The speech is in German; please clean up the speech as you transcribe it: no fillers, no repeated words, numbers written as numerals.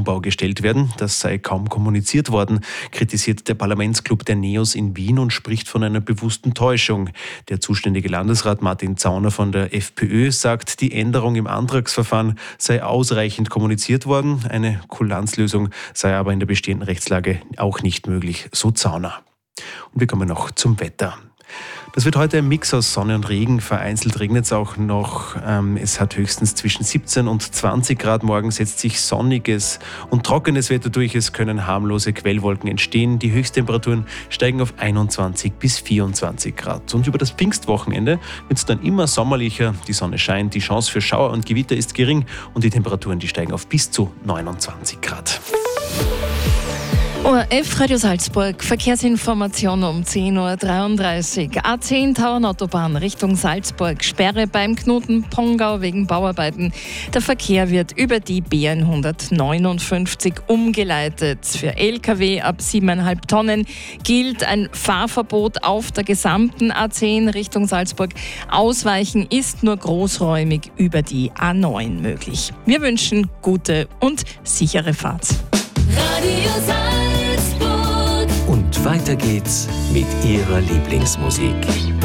Umbau gestellt werden. Das sei kaum kommuniziert worden, kritisiert der Parlamentsclub der NEOS in Wien und spricht von einer bewussten Täuschung. Der zuständige Landesrat Martin Zauner von der FPÖ sagt, die Änderung im Antragsverfahren sei ausreichend kommuniziert worden. Eine Kulanzlösung sei aber in der bestehenden Rechtslage auch nicht möglich, so Zauner. Und wir kommen noch zum Wetter. Das wird heute ein Mix aus Sonne und Regen. Vereinzelt regnet es auch noch. Es hat höchstens zwischen 17 und 20 Grad. Morgen setzt sich sonniges und trockenes Wetter durch. Es können harmlose Quellwolken entstehen. Die Höchsttemperaturen steigen auf 21 bis 24 Grad. Und über das Pfingstwochenende wird es dann immer sommerlicher. Die Sonne scheint, die Chance für Schauer und Gewitter ist gering und die Temperaturen steigen auf bis zu 29 Grad. ORF Radio Salzburg, Verkehrsinformation um 10.33 Uhr. A10 Tauernautobahn Richtung Salzburg, Sperre beim Knoten Pongau wegen Bauarbeiten. Der Verkehr wird über die B159 umgeleitet. Für Lkw ab 7,5 Tonnen gilt ein Fahrverbot auf der gesamten A10 Richtung Salzburg. Ausweichen ist nur großräumig über die A9 möglich. Wir wünschen gute und sichere Fahrt. Radio Salzburg. Und weiter geht's mit Ihrer Lieblingsmusik.